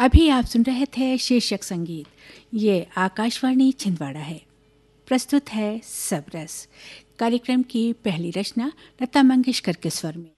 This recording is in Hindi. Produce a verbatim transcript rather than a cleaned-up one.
अभी आप सुन रहे थे शीर्षक संगीत। ये आकाशवाणी छिंदवाड़ा है। प्रस्तुत है सबरस। कार्यक्रम की पहली रचना लता मंगेशकर के स्वर में।